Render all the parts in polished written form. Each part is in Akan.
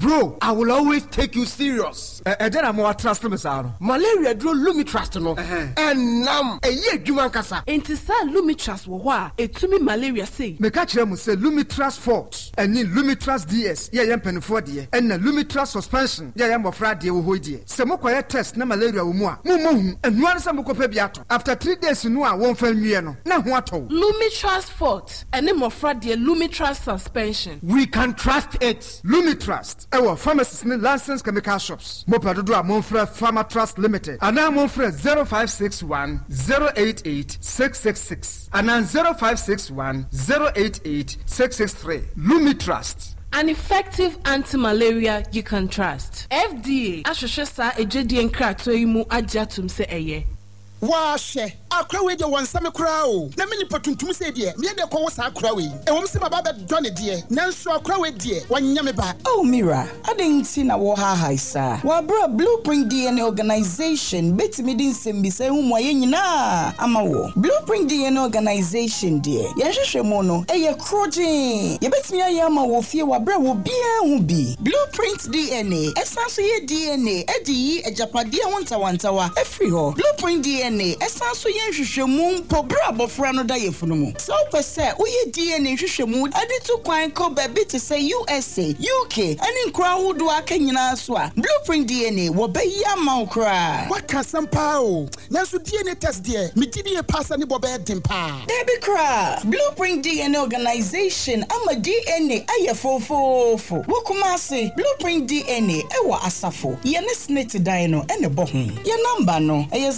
Bro, I will always take you serious. Then I'm more trust me, sir. Malaria draw Lumitrust no. And nam a year Juman Kasa. Enti sa Lumitrust wa e tumi malaria say. Me catch them say Lumitrust Fort and ni Lumitrust DS. Yeah, yam penifo die. And Lumitrust suspension. Yeah, yam ofra die wo die. Se mo kwaya test na malaria wo mu a. Mo hu. And one some ko pe biato. After 3 days no a won fa nwie no. Na ho ato. Lumitrust Fort and ni mofra die Lumitrust suspension. We can trust it. Lumitrust. Our pharmacists ni licensed chemical shops. Mo padodo a Monfre Pharma Trust Limited. Ana Monfre 0561 088 666. Ana 0561 088 663. Lumitrust. An effective anti-malaria you can trust. FDA ahwehwɛ saa ejedi nkrato yi mu agyatum sɛ ɛyɛ. Washe akra we de wansame kra o na meni patuntum se de me de ko wo sa akra we e wom se baba be done de nanso akra we de wanya me ba. Oh Mira, adenti na wo ha haisa wa bra Blueprint DNA organization betimi din sembi se hu mo ye nyina ama wo Blueprint DNA organization de ye hwehwe mo no eye kroje ye betimi aye ama wo fie wa bra wo bia hu bi Blueprint DNA esanso ye DNA edi yi ejapade wontawantawa efri ho Blueprint DNA esanso ye hwehwemu po bra bofra no da yefunu mu so pese uye DNA hwehwemu ade to kwan ko ba bi te say USA UK ani nkra wodo aka nyina so a Blueprint DNA wo ba yi ama okra waka sampa o nanso DNA test de me gidi e passa ni bo ba dempa Debi kra Blueprint DNA organization ama DNA aye fofofo wokumase Blueprint DNA ewo asafo ye ne snit dan no ene bo ho ye number no eye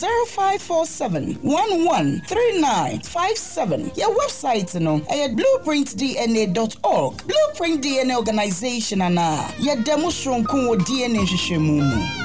0547113957 your website no at blueprintdna.org Blueprint DNA organization ana your demonstration ko DNA hwehwemu